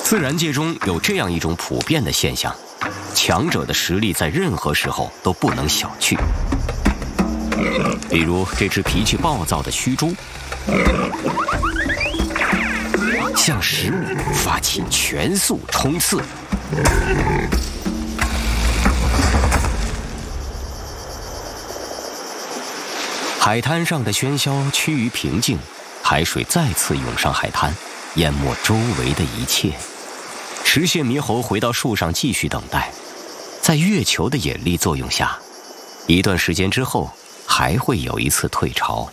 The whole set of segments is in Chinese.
自然界中有这样一种普遍的现象，强者的实力在任何时候都不能小觑。比如这只脾气暴躁的须猪，向食物发起全速冲刺。海滩上的喧嚣趋于平静，海水再次涌上海滩，淹没周围的一切。食蟹猕猴回到树上继续等待，在月球的引力作用下，一段时间之后还会有一次退潮。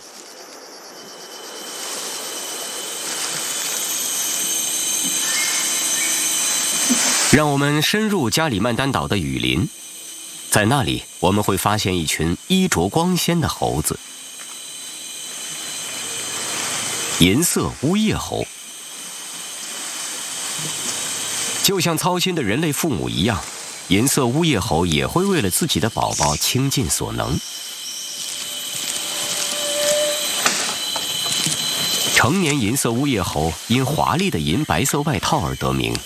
让我们深入加里曼丹岛的雨林，在那里我们会发现一群衣着光鲜的猴子。银色乌叶猴，就像操心的人类父母一样，银色乌叶猴也会为了自己的宝宝倾尽所能。成年银色乌叶猴因华丽的银白色外套而得名，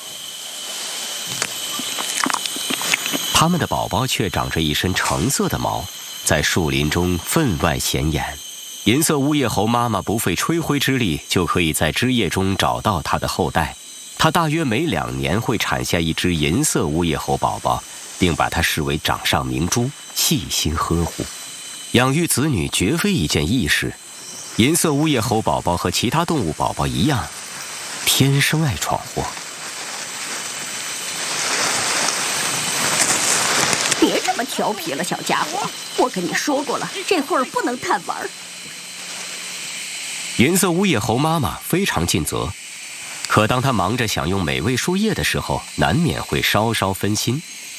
它们的宝宝却长着一身橙色的毛，在树林中分外显眼。银色乌叶猴妈妈不费吹灰之力就可以在枝叶中找到它的后代，它大约每2年会产下一只银色乌叶猴宝宝，并把它视为掌上明珠，细心呵护。养育子女绝非一件易事，银色乌叶猴宝宝和其他动物宝宝一样，天生爱闯祸。 别这么调皮了，小家伙！我跟你说过了，这会儿不能贪玩。 银色乌叶猴妈妈非常尽责，可当她忙着享用美味树叶的时候，难免会稍稍分心。